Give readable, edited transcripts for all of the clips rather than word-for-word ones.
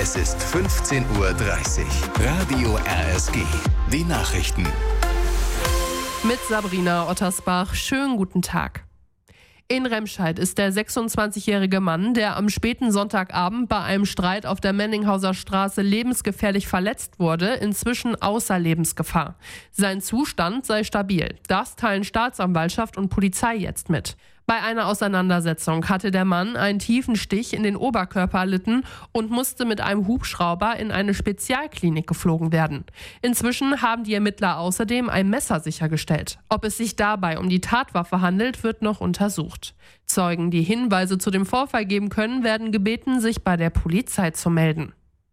Es ist 15:30 Uhr. Radio RSG. Die Nachrichten. Mit Sabrina Ottersbach. Schönen guten Tag. In Remscheid ist der 26-jährige Mann, der am späten Sonntagabend bei einem Streit auf der Menninghauser Straße lebensgefährlich verletzt wurde, inzwischen außer Lebensgefahr. Sein Zustand sei stabil. Das teilen Staatsanwaltschaft und Polizei jetzt mit. Bei einer Auseinandersetzung hatte der Mann einen tiefen Stich in den Oberkörper erlitten und musste mit einem Hubschrauber in eine Spezialklinik geflogen werden. Inzwischen haben die Ermittler außerdem ein Messer sichergestellt. Ob es sich dabei um die Tatwaffe handelt, wird noch untersucht. Zeugen, die Hinweise zu dem Vorfall geben können, werden gebeten, sich bei der Polizei zu melden.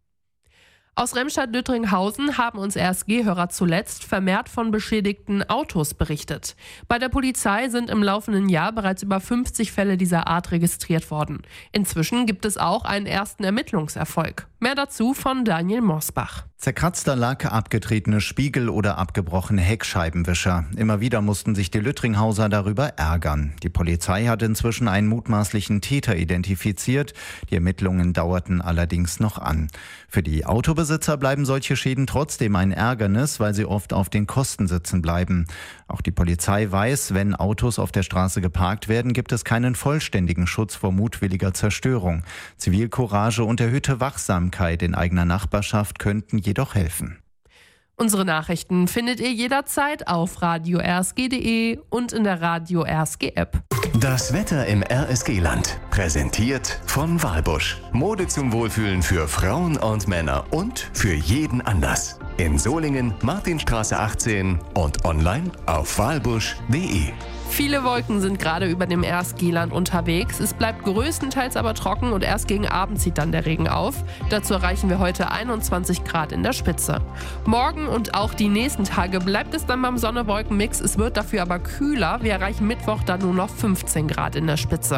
Aus Remscheid-Lüttringhausen haben uns RSG-Hörer zuletzt vermehrt von beschädigten Autos berichtet. Bei der Polizei sind im laufenden Jahr bereits über 50 Fälle dieser Art registriert worden. Inzwischen gibt es auch einen ersten Ermittlungserfolg. Mehr dazu von Daniel Mosbach. Zerkratzter Lack, abgetretene Spiegel oder abgebrochene Heckscheibenwischer. Immer wieder mussten sich die Lüttringhauser darüber ärgern. Die Polizei hat inzwischen einen mutmaßlichen Täter identifiziert. Die Ermittlungen dauerten allerdings noch an. Für die Autobesitzer bleiben solche Schäden trotzdem ein Ärgernis, weil sie oft auf den Kosten sitzen bleiben. Auch die Polizei weiß, wenn Autos auf der Straße geparkt werden, gibt es keinen vollständigen Schutz vor mutwilliger Zerstörung. Zivilcourage und erhöhte Wachsamkeit in eigener Nachbarschaft könnten jedoch helfen. Unsere Nachrichten findet ihr jederzeit auf radio-rsg.de und in der Radio RSG App. Das Wetter im RSG-Land. Präsentiert von Walbusch. Mode zum Wohlfühlen für Frauen und Männer und für jeden Anlass. In Solingen, Martinstraße 18 und online auf walbusch.de. Viele Wolken sind gerade über dem RSG-Land unterwegs. Es bleibt größtenteils aber trocken und erst gegen Abend zieht dann der Regen auf. Dazu erreichen wir heute 21 Grad in der Spitze. Morgen und auch die nächsten Tage bleibt es dann beim Sonne-Wolken-Mix. Es wird dafür aber kühler. Wir erreichen Mittwoch dann nur noch 15 Grad in der Spitze.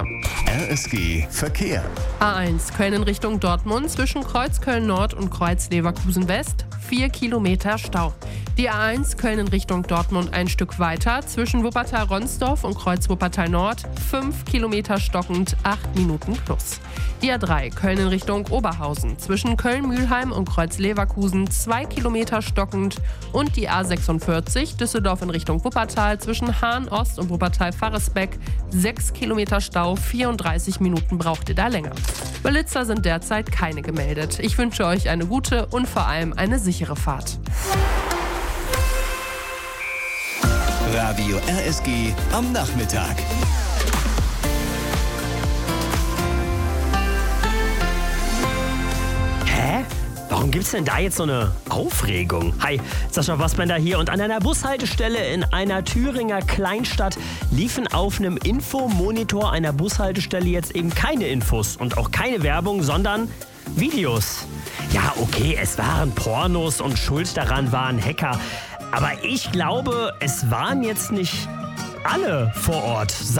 RSG Verkehr. A1 Köln in Richtung Dortmund zwischen Kreuz Köln-Nord und Kreuz Leverkusen-West. 4 Kilometer Stau. Die A1 Köln in Richtung Dortmund ein Stück weiter, zwischen Wuppertal-Ronsdorf und Kreuz Wuppertal-Nord, 5 Kilometer stockend, 8 Minuten plus. Die A3 Köln in Richtung Oberhausen, zwischen Köln-Mülheim und Kreuz Leverkusen, 2 Kilometer stockend und die A46 Düsseldorf in Richtung Wuppertal, zwischen Hahn-Ost und Wuppertal-Farresbeck, 6 Kilometer Stau, 34 Minuten braucht ihr da länger. Blitzer sind derzeit keine gemeldet. Ich wünsche euch eine gute und vor allem eine sichere Fahrt. Radio RSG am Nachmittag. Hä? Warum gibt's denn da jetzt so eine Aufregung? Hi, Sascha Bossbender hier und an einer Bushaltestelle in einer Thüringer Kleinstadt liefen auf einem Infomonitor einer Bushaltestelle jetzt eben keine Infos und auch keine Werbung, sondern Videos. Ja, okay, es waren Pornos und schuld daran waren Hacker. Aber ich glaube, es waren jetzt nicht alle vor Ort.